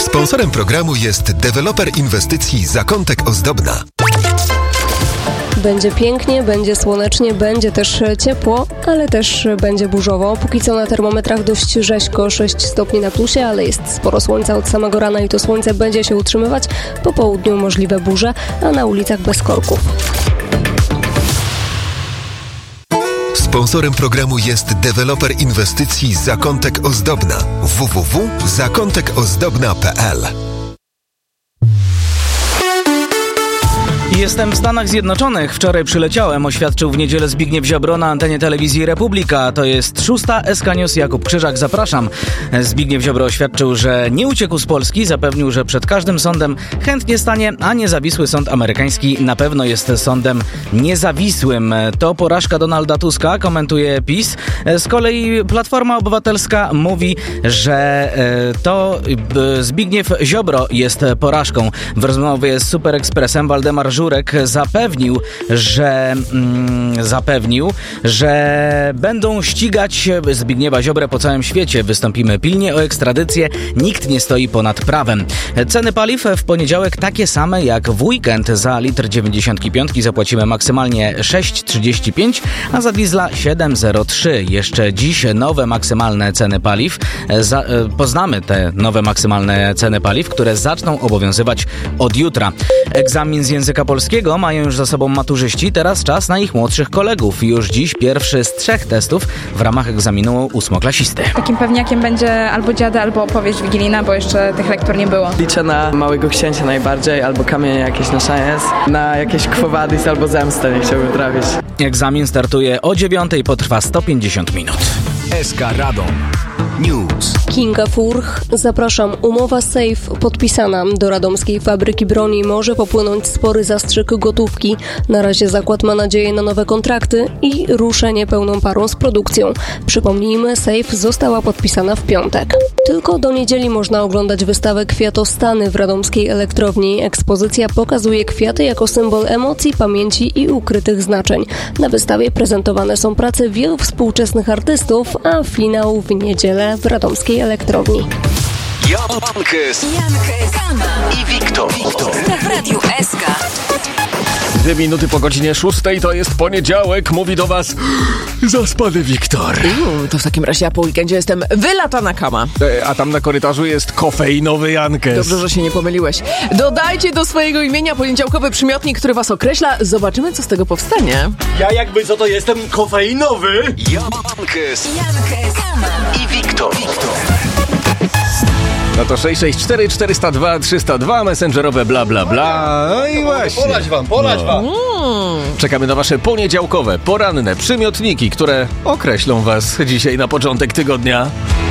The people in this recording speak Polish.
Sponsorem programu jest deweloper inwestycji Zakątek Ozdobna. Będzie pięknie, będzie słonecznie, będzie też ciepło, ale też będzie burzowo. Póki co na termometrach dość rzeźko, 6 stopni na plusie, ale jest sporo słońca od samego rana i to słońce będzie się utrzymywać. Po południu możliwe burze, a na ulicach bez korków. Sponsorem programu jest deweloper inwestycji Zakątek Ozdobna. www.zakątekozdobna.pl. Jestem w Stanach Zjednoczonych. Wczoraj przyleciałem, oświadczył w niedzielę Zbigniew Ziobro na antenie telewizji Republika. To jest 6. SK News. Jakub Krzyżak, zapraszam. Zbigniew Ziobro oświadczył, że nie uciekł z Polski. Zapewnił, że przed każdym sądem chętnie stanie, a niezawisły sąd amerykański na pewno jest sądem niezawisłym. To porażka Donalda Tuska, komentuje PiS. Z kolei Platforma Obywatelska mówi, że to Zbigniew Ziobro jest porażką. W rozmowie z Super Expressem Waldemar Żurek zapewnił, że będą ścigać Zbigniewa Ziobrę po całym świecie. Wystąpimy pilnie o ekstradycję. Nikt nie stoi ponad prawem. Ceny paliw w poniedziałek takie same jak w weekend. Za litr 95 zapłacimy maksymalnie 6,35, a za diesla 7,03. Jeszcze dziś nowe maksymalne ceny paliw. Poznamy te nowe maksymalne ceny paliw, które zaczną obowiązywać od jutra. Egzamin z języka polskiego mają już za sobą maturzyści, teraz czas na ich młodszych kolegów. Już dziś pierwszy z 3 testów w ramach egzaminu 8-klasisty. Takim pewniakiem będzie albo dziady, albo opowieść wigilijna, bo jeszcze tych lektur nie było. Liczę na Małego Księcia najbardziej, albo Kamienie jakieś na szajens, na jakieś Quo Vadis albo Zemstę, nie chciałbym trafić. Egzamin startuje o 9:00, potrwa 150 minut. SK Radom News. Kinga Furch, zapraszam. Umowa SAFE podpisana. Do radomskiej fabryki broni może popłynąć spory zastrzyk gotówki. Na razie zakład ma nadzieję na nowe kontrakty i ruszenie pełną parą z produkcją. Przypomnijmy, SAFE została podpisana w piątek. Tylko do niedzieli można oglądać wystawę Kwiatostany w radomskiej elektrowni. Ekspozycja pokazuje kwiaty jako symbol emocji, pamięci i ukrytych znaczeń. Na wystawie prezentowane są prace wielu współczesnych artystów, a finał w niedzielę w radomskiej elektrowni. Jankes i Wiktor. W Radiu SK. 2 minuty po godzinie 6 to jest poniedziałek, mówi do was zaspany Wiktor. To w takim razie ja po weekendzie jestem wylatana kama. A tam na korytarzu jest kofeinowy Jankes. Dobrze, że się nie pomyliłeś. Dodajcie do swojego imienia poniedziałkowy przymiotnik, który was określa. Zobaczymy, co z tego powstanie. Ja jakby co to jestem kofeinowy. Jankes i Wiktor. No to 664 402 302, messengerowe bla bla bla. No i właśnie. Polać wam. Czekamy na wasze poniedziałkowe, poranne przymiotniki, które określą was dzisiaj na początek tygodnia.